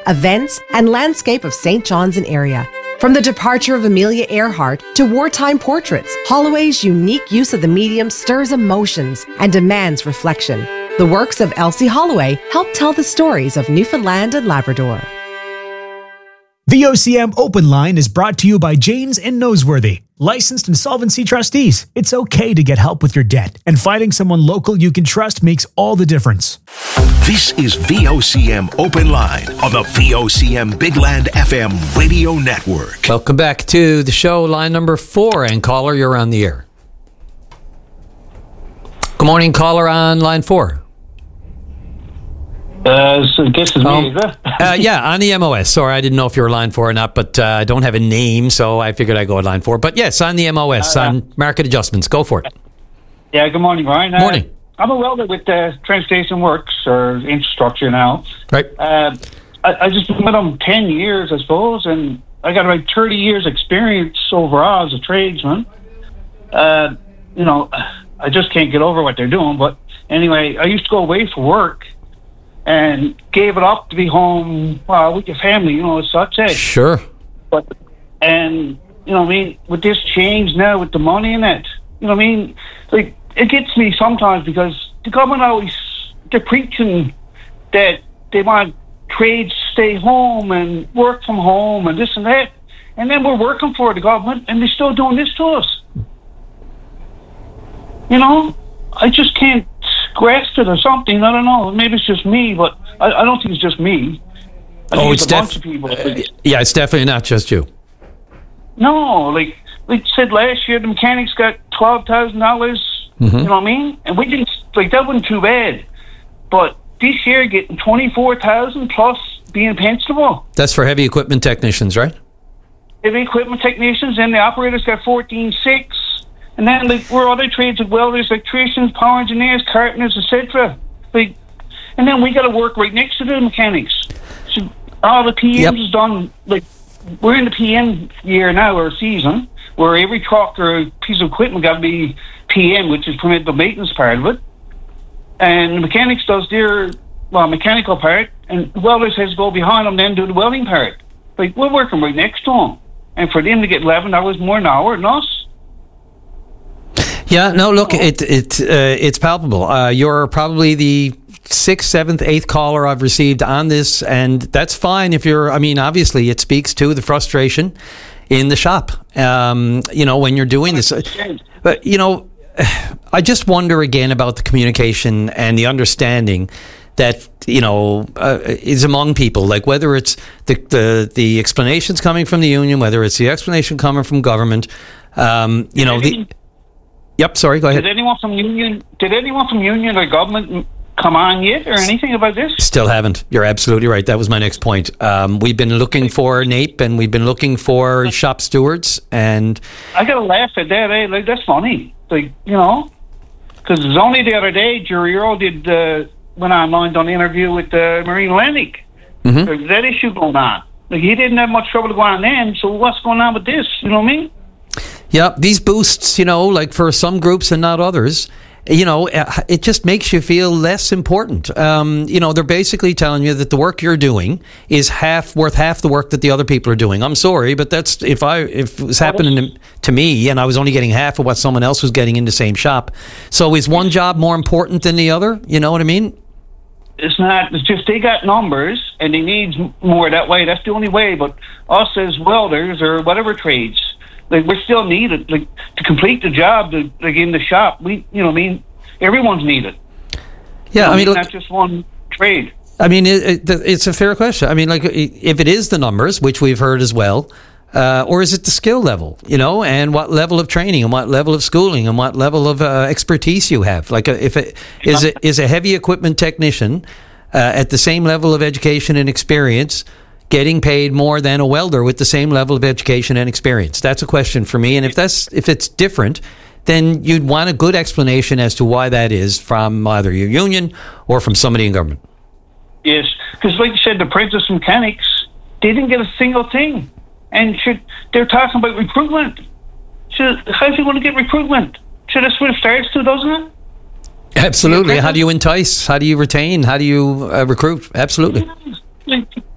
events, and landscape of St. John's and area. From the departure of Amelia Earhart to wartime portraits, Holloway's unique use of the medium stirs emotions and demands reflection. The works of Elsie Holloway help tell the stories of Newfoundland and Labrador. VOCM Open Line is brought to you by Janes and Noseworthy, licensed insolvency trustees. It's okay to get help with your debt, and finding someone local you can trust makes all the difference. This is VOCM Open Line on the VOCM Big Land FM radio network. Welcome back to the show, line number 4, and caller, you're on the air. Good morning, caller on line 4. So I guess it's me, is it? Yeah, on the MOS. Sorry, I didn't know if you were line 4 or not, but I don't have a name, so I figured I'd go at line 4. But yes, on the MOS, on market adjustments. Go for it. Yeah, good morning, Ryan. Morning. I'm a welder with Transportation Works, or infrastructure now. Right. I just been with them 10 years, I suppose, and I got about 30 years experience overall as a tradesman. I just can't get over what they're doing, but anyway, I used to go away for work and gave it up to be home with your family, as such. Sure. But, with this change now with the money in it, like, it gets me sometimes because the government they're preaching that they want trades to stay home and work from home and this and that. And then we're working for the government and they're still doing this to us. I just can't grasp it or something. I don't know. Maybe it's just me, but I don't think it's just me. I think it's a bunch of people. Yeah, it's definitely not just you. No, like said last year, the mechanics got $12,000. Mm-hmm. You know what I mean? And we didn't, that wasn't too bad. But this year, getting $24,000 plus being pensionable. That's for heavy equipment technicians, right? Heavy equipment technicians, and the operators got $14,600. And then, we're other trades of welders, electricians, power engineers, carpenters, etc. And then we got to work right next to the mechanics. So all the PMs is done. We're in the PM year now, or season, where every truck or piece of equipment got to be PM, which is preventative maintenance part of it. And the mechanics does their mechanical part, and welders has to go behind them, then do the welding part. We're working right next to them, and for them to get $11 more an hour than us. Yeah, no, look, it's palpable. You're probably the 6th, 7th, 8th caller I've received on this, and that's fine if obviously it speaks to the frustration in the shop, when you're doing this. But, I just wonder again about the communication and the understanding that, is among people, like whether it's the explanations coming from the union, whether it's the explanation coming from government, Yep, sorry, go ahead. Did anyone from union or government come on yet or anything about this? Still haven't. You're absolutely right. That was my next point. We've been looking for NAPE and we've been looking for shop stewards, and I got to laugh at that. That's funny. Because it was only the other day Jerry Earl went online, done an interview with Marine Atlantic. Mm-hmm. There's that issue going on. He didn't have much trouble going on then, so what's going on with this? You know what I mean? Yeah, these boosts, for some groups and not others, it just makes you feel less important. They're basically telling you that the work you're doing is worth half the work that the other people are doing. I'm sorry, but that's if it was happening to me and I was only getting half of what someone else was getting in the same shop. So is one job more important than the other? You know what I mean? It's not. It's just they got numbers and they need more that way. That's the only way. But us as welders or whatever trades, we're still needed, to complete the job, in the shop. Everyone's needed. Yeah, look, not just one trade. It's a fair question. If it is the numbers, which we've heard as well, or is it the skill level, and what level of training and what level of schooling and what level of expertise you have? Is a heavy equipment technician at the same level of education and experience getting paid more than a welder with the same level of education and experience? That's a question for me. And if it's different, then you'd want a good explanation as to why that is from either your union or from somebody in government. Yes, because like you said, the apprentice mechanics, they didn't get a single thing. And they're talking about recruitment. How's he going to get recruitment? That's what it starts to, doesn't it? Absolutely. How do you entice? How do you retain? How do you recruit? Absolutely.